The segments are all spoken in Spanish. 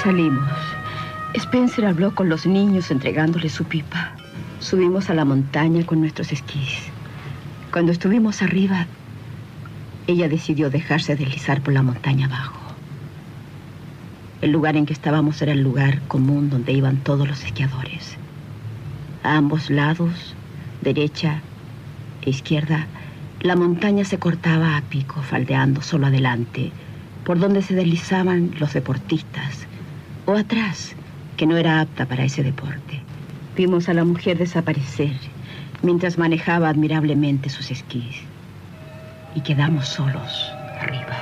Salimos. Spencer habló con los niños entregándoles su pipa. Subimos a la montaña con nuestros esquís. Cuando estuvimos arriba, ella decidió dejarse deslizar por la montaña abajo. El lugar en que estábamos era el lugar común donde iban todos los esquiadores. A ambos lados, derecha e izquierda, la montaña se cortaba a pico, faldeando solo adelante, por donde se deslizaban los deportistas, o atrás, que no era apta para ese deporte. Vimos a la mujer desaparecer mientras manejaba admirablemente sus esquís. Y quedamos solos arriba.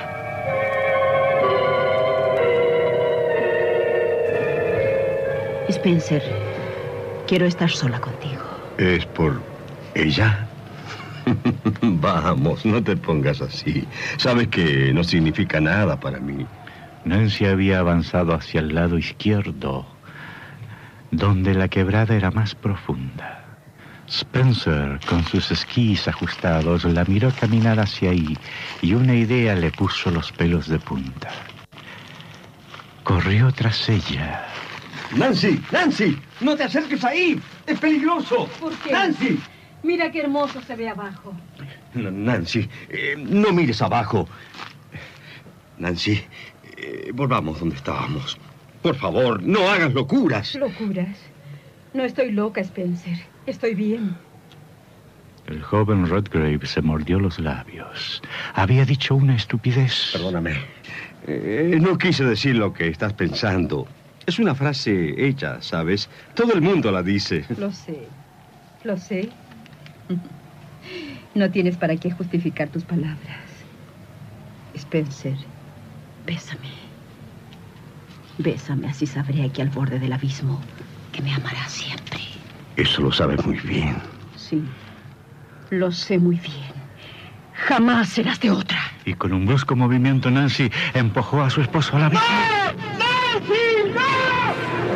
Spencer, quiero estar sola contigo. ¿Es por ella? Vamos, no te pongas así. Sabes que no significa nada para mí. Nancy había avanzado hacia el lado izquierdo, donde la quebrada era más profunda. Spencer, con sus esquís ajustados, la miró caminar hacia ahí y una idea le puso los pelos de punta. Corrió tras ella. ¡Nancy! ¡Nancy! ¡No te acerques ahí! ¡Es peligroso! ¿Por qué? ¡Nancy! Mira qué hermoso se ve abajo. Nancy, no mires abajo. Nancy, volvamos donde estábamos. Por favor, no hagas locuras. ¿Locuras? No estoy loca, Spencer. Estoy bien. El joven Redgrave se mordió los labios. Había dicho una estupidez. Perdóname. No quise decir lo que estás pensando. Es una frase hecha, ¿sabes? Todo el mundo la dice. Lo sé. Lo sé. No tienes para qué justificar tus palabras. Spencer, bésame. Bésame, así sabré aquí al borde del abismo que me amarás siempre. Eso lo sabes muy bien. Sí, lo sé muy bien. Jamás serás de otra. Y con un brusco movimiento, Nancy empujó a su esposo al abismo.